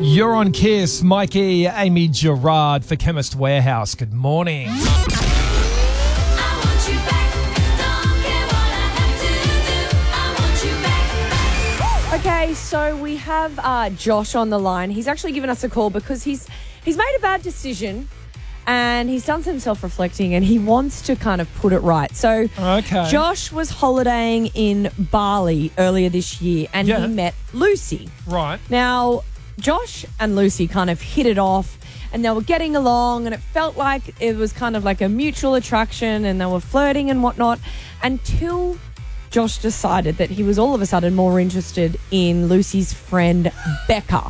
You're on Kiss. Mikey, Amy Gerard for Chemist Warehouse. Good morning. Okay, so we have Josh on the line. He's actually given us a call because he's made a bad decision and he's done some self-reflecting and he wants to kind of put it right. So Okay. Josh was holidaying in Bali earlier this year and Yeah. he met Lucy. Right. Now, Josh and Lucy kind of hit it off and they were getting along and it felt like it was kind of like a mutual attraction and they were flirting and whatnot until Josh decided that he was all of a sudden more interested in Lucy's friend, Becca.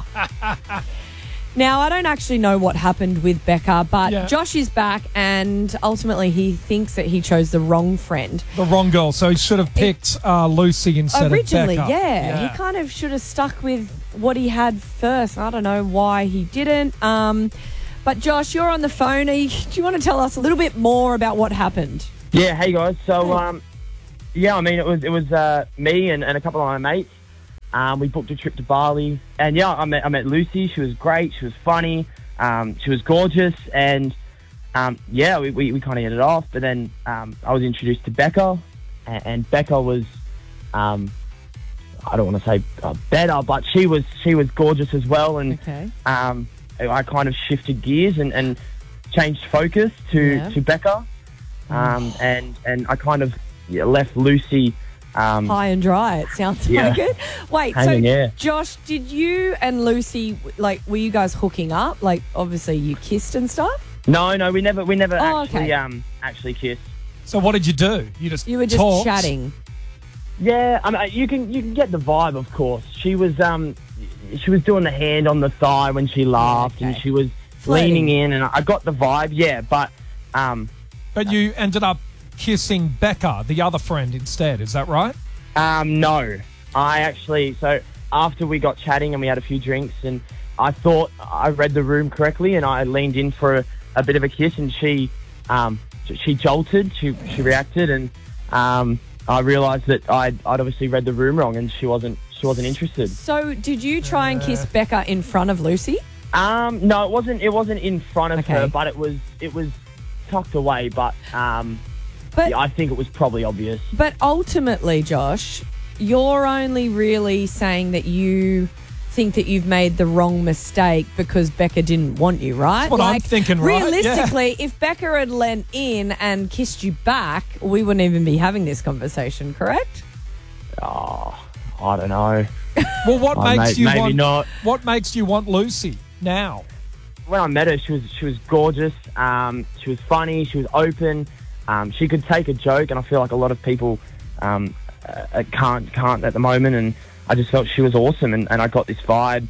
Now, I don't actually know what happened with Becca, but Yeah. Josh is back and ultimately he thinks that he chose the wrong friend. The wrong girl. So he should have picked Lucy instead Originally, of Becca. yeah. He kind of should have stuck with what he had first. I don't know why he didn't. But Josh, you're on the phone. Do you want to tell us a little bit more about what happened? Yeah, hey guys. So, yeah, I mean, it was me and a couple of my mates. We booked a trip to Bali, and yeah, I met Lucy. She was great. She was funny. She was gorgeous, and yeah, we kind of hit it off. But then I was introduced to Becca, and Becca was I don't want to say better, but she was gorgeous as well. And Okay. I kind of shifted gears and changed focus to Becca, and I kind of left Lucy High and dry, it sounds Yeah. like it. Wait, Hanging, so yeah. Josh, did you and Lucy, like, were you guys hooking up? Like, obviously you kissed and stuff? No, we never Oh, actually okay. actually kissed. So what did you do? You were just talked? chatting. Yeah, I mean, you can get the vibe, of course. She was doing the hand on the thigh when she laughed, okay. and she was Flirting. leaning in, and I got the vibe. Yeah, but But you ended up kissing Becca, the other friend, instead. Is that right? no, so after we got chatting and we had a few drinks, and I thought I read the room correctly, and I leaned in for a bit of a kiss, and she jolted, she reacted, and I realised that I'd obviously read the room wrong, and she wasn't interested. So did you try and kiss Becca in front of Lucy? No, it wasn't in front of Okay. her, but it was tucked away, but yeah, I think it was probably obvious. But ultimately, Josh, you're only really saying that you think that you've made the wrong mistake because Becca didn't want you, right? That's what I'm thinking, right? Realistically, if Becca had leant in and kissed you back, we wouldn't even be having this conversation, correct? Oh, I don't know. Well, what makes you maybe want? not. What makes you want Lucy now? When I met her, she was gorgeous. She was funny. She was open. She could take a joke, and I feel like a lot of people can't at the moment. And I just felt she was awesome, and I got this vibe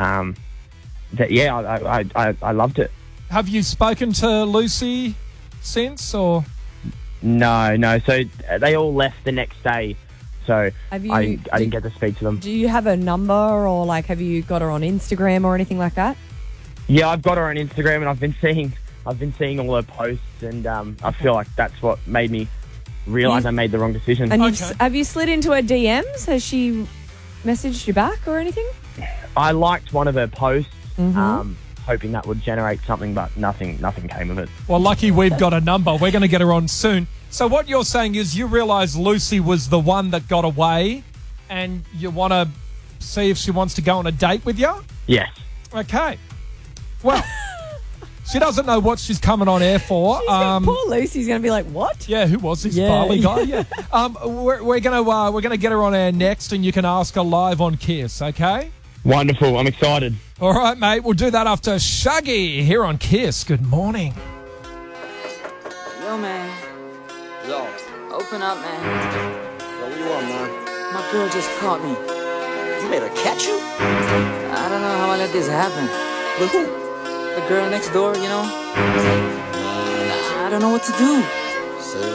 that yeah, I loved it. Have you spoken to Lucy since, or? No. So they all left the next day. So Have you- I didn't get to speak to them. Do you have a number or, like, have you got her on Instagram or anything like that? Yeah, I've got her on Instagram, and I've been seeing all her posts, and I feel like that's what made me realise I made the wrong decision. And Okay. have you slid into her DMs? Has she messaged you back or anything? I liked one of her posts, hoping that would generate something, but nothing came of it. Well, lucky we've got a number. We're going to get her on soon. So what you're saying is you realise Lucy was the one that got away, and you want to see if she wants to go on a date with you? Yes. Okay. Well, she doesn't know what she's coming on air for. Poor Lucy's going to be like, what? Yeah, who was this Yeah. Bali guy? Yeah. We're gonna get her on air next, and you can ask her live on Kiss. Okay. Wonderful. I'm excited. All right, mate. We'll do that after Shaggy here on Kiss. Good morning. Yo, man. Yo, Open up, man. what you want, man? My girl just caught me. You made her catch you? I don't know how I let this happen. With who? The girl next door, you know? I don't know what to do.